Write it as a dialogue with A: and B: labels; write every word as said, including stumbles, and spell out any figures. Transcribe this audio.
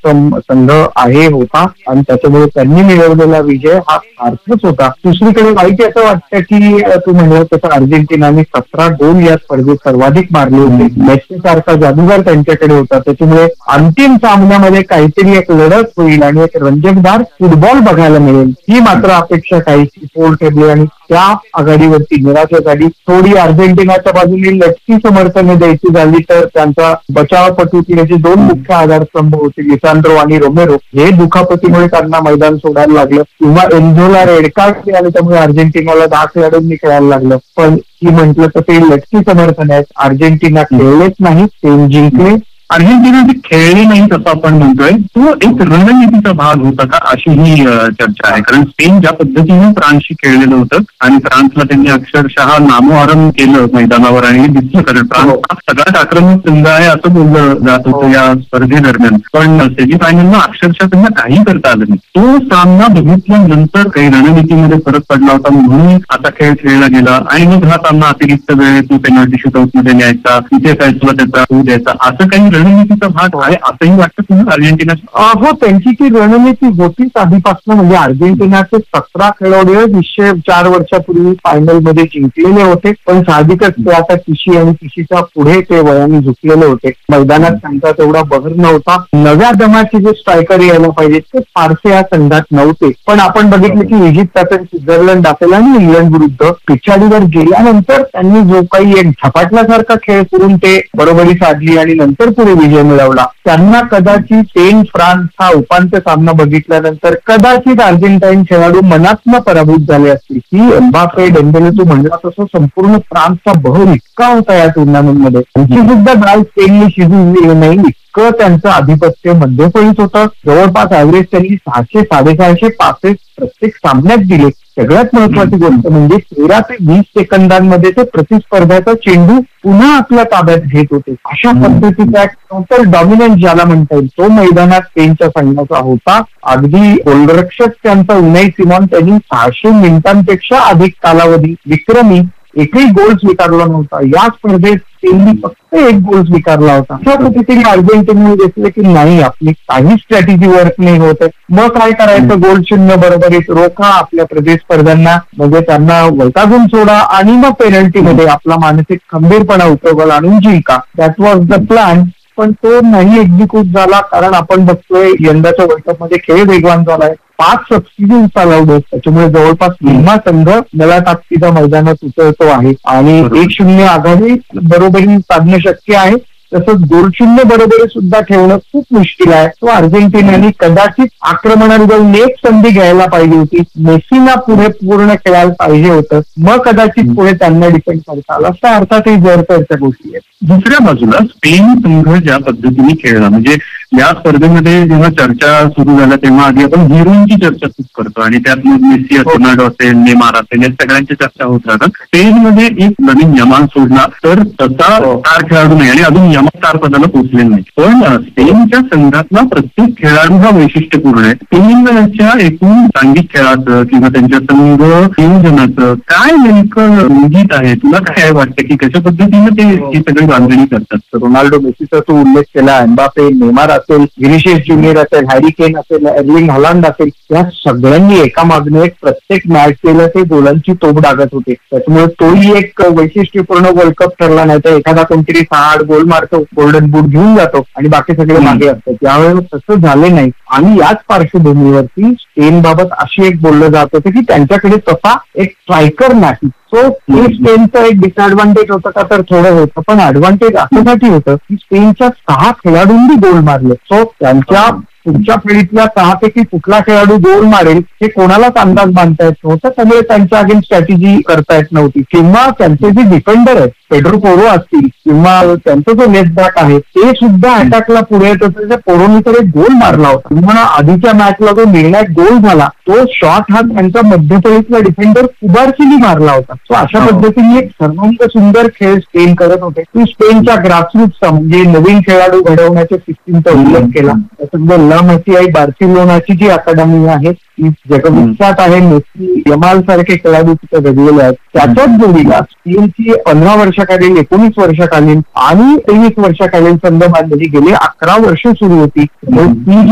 A: सम- संघ आहे होता आणि त्याच्यामुळे त्यांनी मिळवलेला विजय हा सार्थच होता. दुसरीकडे वाईट असं वाटतं की अ, तू म्हणलं तसं अर्जेंटिनाने सतरा गोल या स्पर्धेत सर्वाधिक मारले होते. मेस्सी सारखा जादूगार त्यांच्याकडे होता, त्याच्यामुळे अंतिम सामन्यामध्ये काहीतरी एक लढत होईल आणि एक रंजकदार फुटबॉल बघायला मिळेल ही मात्र अपेक्षा काहीशी पोल ठेवली आणि त्या आघाडीवरती निराशेसाठी थोडी अर्जेंटिनाच्या बाजूने लटकी समर्थने द्यायची झाली तर त्यांचा बचावपटूचे जे दोन मुख्य आधारस्तंभ होते लिसांड्रो आणि रोमेरो हे दुखापतीमुळे त्यांना मैदान सोडायला लागलं किंवा एन्झोला रेड कार्ड मिळाले त्यामुळे अर्जेंटिनाला दहा खेळाडूंनी खेळायला लागलं. पण ही म्हटलं तर ते लटकी समर्थन आहेत. अर्जेंटिना खेळलेच नाही, ते जिंकले.
B: अर्जेंटिना जे खेळले नाही असं आपण म्हणतोय तो एक रणनीतीचा भाग होता का अशी ही अ, चर्चा आहे. कारण स्पेन ज्या पद्धतीने फ्रान्सशी खेळलेलं होतं आणि फ्रान्सला त्यांनी अक्षरशः नामोहरम केलं मैदानावर आणि हे दिसलं कारण फ्रान्स हा सगळ्यात आक्रमक संघ आहे असं बोललं जात होतं या स्पर्धेदरम्यान. पण सेमीफायनलला अक्षरशः त्यांना काही करता आलं नाही. तो सामना बघितल्यानंतर काही रणनीतीमध्ये फरक पडला होता म्हणून आता खेळ खेळला गेला आणि मग हा सामना अतिरिक्त वेळ तो पेनल्टी शूटआउट मध्ये न्यायचा, तिथे काय तुला त्याचा होऊ द्यायचा असं काही रणनीतीचा भाग आहे असंही वाटतं तुम्हाला अर्जेंटिना?
A: हो, त्यांची ती रणनीती होतीच आधीपासून. म्हणजे अर्जेंटिनाचे सतरा खेळाडू विश्व चार वर्षापूर्वी फायनल मध्ये जिंकलेले होते, पण साहजिकच ते आता तिशी आणि तिशीच्या पुढे ते वयाने झुकलेले होते. मैदानात त्यांचा तेवढा बहर नव्हता. नव्या दमाचे जे स्ट्रायकर यायला पाहिजेत ते फारसे या संघात नव्हते. पण आपण बघितलं की इजिप्त असेल, स्वित्झर्लंड असेल आणि इंग्लंड विरुद्ध पिछाडीवर गेल्यानंतर त्यांनी जो काही एक झपाटल्यासारखा खेळ करून ते बरोबरी साधली आणि नंतर पुढे विजय मिळवला. त्यांना कदाचित स्पेन फ्रान्स हा उपांत्य सामना बघितल्यानंतर कदाचित अर्जेंटाईन खेळाडू मनातनं पराभूत झाले असतील की एम्बापे, डेम्बेले तू म्हणला तसं संपूर्ण फ्रान्सचा बहर इतका होता या टुर्नामेंटमध्ये. त्यांची सुद्धा डाव स्पेनने शिजून नाही इतकं त्यांचं आधिपत्य मध्यफळीत होतं. जवळपास ऍव्हरेज त्यांनी सहाशे साडेसहाशे पासेस प्रत्येक सामन्यात दिले. सगळ्यात महत्वाची गोष्ट म्हणजे तेरा ते वीस सेकंदांमध्ये ते प्रतिस्पर्ध्याचा चेंडू पुन्हा आपल्या ताब्यात घेत होते. अशा पद्धतीचा टोटल डॉमिनन्स ज्याला म्हणता येईल तो मैदानात स्पेनच्या संघाचा होता. अगदी गोलरक्षक त्यांचा उनाई सिमॉन त्यांनी सहाशे मिनिटांपेक्षा अधिक कालावधी विक्रमी एकही गोल स्वीकारला नव्हता. या स्पर्धेत स्पेननी फक्त एक गोल स्वीकारला होता. अशा पद्धतीने अर्जेंटिनाने दिसले की नाही आपली काही स्ट्रॅटेजी वर्क नाही होत. मग काय करायचं, गोल शून्य बरोबरीत रोखा आपल्या प्रतिस्पर्ध्यांना, म्हणजे त्यांना वैतागून सोडा आणि मग पेनल्टीमध्ये आपला मानसिक खंबीरपणा उपयोगाला आणून जिंका. That was the plan. पण तो नाही एक्झिक्यूट झाला कारण आपण बघतोय यंदाच्या वर्ल्ड कप मध्ये खेळ वेगवान झालाय. पाच सबस्टिट्यूट अलाउड आहेत, त्याच्यामुळे जवळपास निम्मा संघ नव्या ताकदीच्या मैदानात उतरतो आहे आणि एक शून्य आघाडी बरोबरी साधणं शक्य आहे. तसंच गोल शून्य बरोबरी सुद्धा ठेवणं खूप मुश्किल आहे. तो अर्जेंटिनाने कदाचित आक्रमणाला जाऊन एक संधी घ्यायला पाहिजे होती. मेसीना पुढे पूर्ण खेळायला पाहिजे होतं, मग कदाचित पुढे त्यांना डिपेंड करता आलं असं. अर्थातही जरच्या गोष्टी आहेत.
B: दुसऱ्या बाजूला स्पेन संघ ज्या पद्धतीने खेळला म्हणजे या स्पर्धेमध्ये जेव्हा चर्चा सुरू झाल्या तेव्हा आधी आपण हिरोंची चर्चा खूप करतो आणि त्यात मग मेसी रोनाल्डो असेल, नेमार असेल या सगळ्यांची चर्चा होत राहतात. स्पेनमध्ये एक नवीन यमान सोडला तर तसा स्टार खेळाडू नाही आणि अजून यमान स्टार पदाला पोहोचले नाही. पण स्पेनच्या संघातला प्रत्येक खेळाडू हा वैशिष्ट्यपूर्ण आहे. स्पेनच्या एकूण सांघिक खेळाचं किंवा त्यांच्या संघ नियोजनाचं काय नेमकं रंगीत आहे? तुला काय वाटतं की कशा पद्धतीने ते ही सगळी बांधणी करतात?
A: रोनाल्डो, मेसीचा तू उल्लेख केला, एम्बापे, नेमार असेल, विनिसियस ज्युनियर असेल, हॅरी केन असेल, एर्लिंग हॉलंड असेल, या सगळ्यांनी एका मागणे एक प्रत्येक मॅच केलं ते गोलांची तोप डागत होते. त्याच्यामुळे तोही एक वैशिष्ट्यपूर्ण वर्ल्ड कप ठरला. नाही तर एखादा कोणतरी सहा आठ गोल मारतो, गोल्डन बूट घेऊन जातो आणि बाकी सगळे मागे असतात. यावेळेस तसं झाले नाही आणि याच पार्श्वभूमीवरती स्पेन बाबत अशी एक बोललं जात होतं की त्यांच्याकडे तसा एक स्ट्रायकर नाही. सो हे स्पेनचं एक डिसएडव्हान्टेज होतं का तर थोडं होतं, पण ऍडव्हान्टेज अशासाठी होतं की स्पेनच्या सहा खेळाडूंनी गोल मारले. सो त्यांच्या पुढच्या पिढीतल्या सहापैकी कुठला खेळाडू गोल मारेल हे कोणालाच अंदाज बांधता येत नव्हतं. त्यामुळे त्यांच्या अगेन्स्ट स्ट्रॅटेजी करता येत नव्हती किंवा त्यांचे जे डिफेंडर आहेत पेड्रो पोरो असतील किंवा त्यांचा जो लेफ्ट बॅक आहे ते सुद्धा अटॅकला पुढे येत होते. त्या पोरोनी तर एक गोल मारला होता. तुम्हाला आधीच्या मॅचला जो निर्णायक गोल झाला तो शॉट हा त्यांचा मध्यफळीतला डिफेंडर कुबार्सीनी मारला होता. सो अशा पद्धतीने एक सर्वांत सुंदर खेळ स्पेन करत होते. तू स्पेनच्या ग्रासरूटचा म्हणजे नवीन खेळाडू घडवण्याच्या सिस्टीमचा उल्लेख केला. त्याच्यामध्ये ला मेसी बार्सिलोनाची जी अकादमी आहे ती जगविख्यात आहे. मेसी, यमाल सारखे खेळाडू तिथे घडलेले आहेत. त्याच्याच जोडीला स्पेनची पंधरा वर्षाखालील, एकोणीस वर्षाखालील आणि तेवीस वर्षाखालील संघ बांधली गेली अकरा वर्ष सुरू होती. ती